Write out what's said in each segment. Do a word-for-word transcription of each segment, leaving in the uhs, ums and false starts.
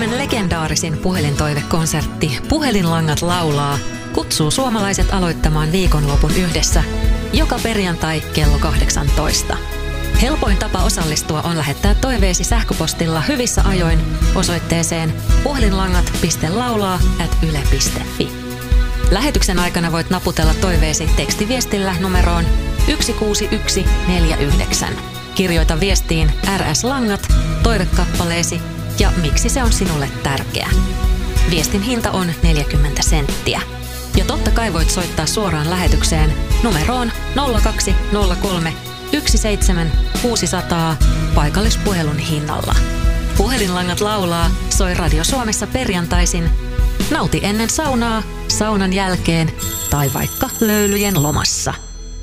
Suomen legendaarisin puhelintoivekonsertti Puhelinlangat laulaa kutsuu suomalaiset aloittamaan viikonlopun yhdessä joka perjantai kello kahdeksantoista. Helpoin tapa osallistua on lähettää toiveesi sähköpostilla hyvissä ajoin osoitteeseen puhelinlangat piste laulaa ät yle piste fi. Lähetyksen aikana voit naputella toiveesi tekstiviestillä numeroon yksi kuusi yksi neljä yhdeksän. Kirjoita viestiin R S-langat, toivekappaleesi ja miksi se on sinulle tärkeä. Viestin hinta on neljäkymmentä senttiä. Ja totta kai voit soittaa suoraan lähetykseen numeroon nolla kaksi nolla kolme yksi seitsemän kuusi nolla nolla paikallispuhelun hinnalla. Puhelinlangat laulaa soi Radio Suomessa perjantaisin. Nauti ennen saunaa, saunan jälkeen tai vaikka löylyjen lomassa.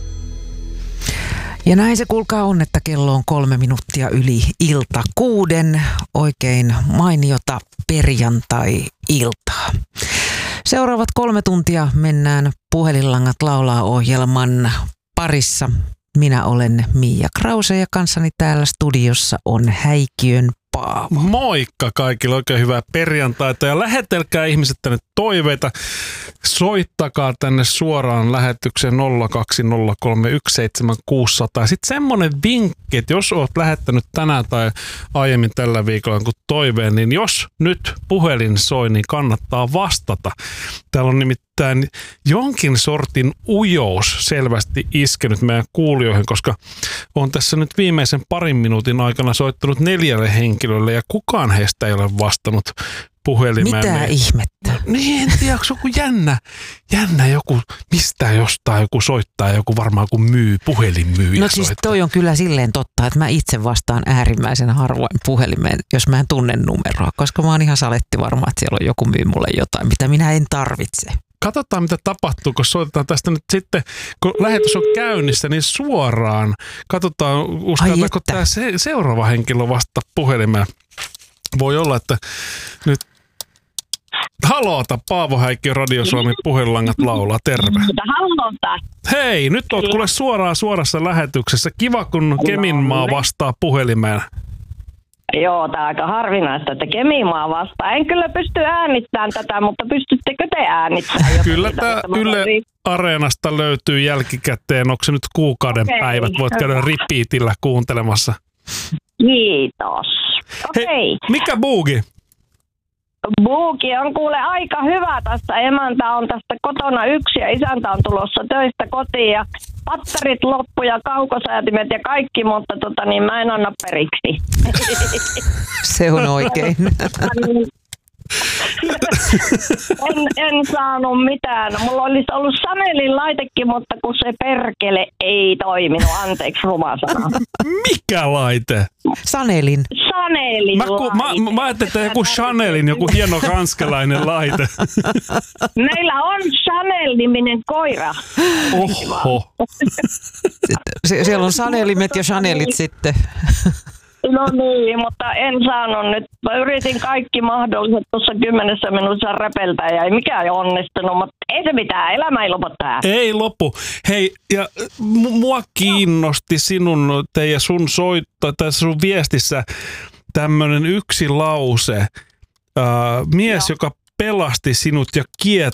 Ja näin se kuulkaa on, että kello on kolme minuuttia yli ilta kuuden. Oikein mainiota perjantai-iltaa. Seuraavat kolme tuntia mennään Puhelinlangat laulaa -ohjelman parissa. Minä olen Miia Krause ja kanssani täällä studiossa on Häikiön Paavo. Moikka kaikille, oikein hyvää perjantaita ja lähetelkää ihmiset tänne toiveita. Soittakaa tänne suoraan lähetykseen nolla kaksi nolla kolme yksi seitsemän kuusi nolla nolla. Sitten semmoinen vinkki, että jos olet lähettänyt tänään tai aiemmin tällä viikolla jonkun toiveen, niin jos nyt puhelin soi, niin kannattaa vastata. Täällä on nimittäin jonkin sortin ujous selvästi iskenyt meidän kuulijoihin, koska on tässä nyt viimeisen parin minuutin aikana soittanut neljälle henkilölle ja kukaan heistä ei ole vastannut puhelimeen. Mitä meidän. ihmettä? Niin, en tiedä, onko joku jännä, jännä joku, mistä jostain joku soittaa, joku varmaan joku myy, puhelinmyyjä No siis soittaa. toi on kyllä silleen totta, että mä itse vastaan äärimmäisen harvoin puhelimeen, jos mä en tunne numeroa, koska mä oon ihan saletti varma, että siellä on joku myy mulle jotain, mitä minä en tarvitse. Katsotaan, mitä tapahtuu, kun soitetaan tästä nyt sitten, kun lähetys on käynnissä, niin suoraan. Katsotaan, uskaltaako tämä se, seuraava henkilö vastata puhelimeen. Voi olla, että nyt... Haloota, Paavo Häikkiö, Radio Suomi, Puhelinlangat laulaa, terve. Haloota. Hei, nyt oot kuule suoraan suorassa lähetyksessä. Kiva, kun Keminmaa vastaa puhelimeen. Joo, tämä on aika harvinaista, että Keminmaa vastaa. En kyllä pysty äänittämään tätä, mutta pystyttekö te äänittämään? Kyllä tämä Yle Areenasta löytyy jälkikäteen. Onko se nyt kuukauden okay, päivät? Voit käydä repeatillä kuuntelemassa. Kiitos. Okei. Hei, mikä buugi? Buuki on kuule aika hyvä tässä. Emäntä on tästä kotona yksi ja isäntä on tulossa töistä kotiin ja patterit loppu ja kaukosäätimet ja kaikki, mutta tota niin mä en anna periksi. Se on oikein. en, en saanut mitään. Mulla olisi ollut Sanelin laitekin, mutta kun se perkele ei toiminut. Anteeksi, ruma sana. Mikä laite? Sanelin. Sanelin mä, ku, laite. Mä, mä ajattelin, että joku Chanelin, joku hieno ranskalainen laite. Meillä on Chanel-niminen koira. Oho. Sie- siellä on Sanelimet ja Chanelit sitten. No niin, mutta en saanut nyt. Mä yritin kaikki mahdolliset tuossa kymmenessä minuutissa räpeltää ja ei mikään onnistunut, mutta ei se mitään, elämä ei lopu tähän. Ei lopu. Hei, ja mua kiinnosti sinun, teidän sun soitto, tässä sun viestissä tämmönen yksi lause. Äh, mies, Joo. joka pelasti sinut ja kiet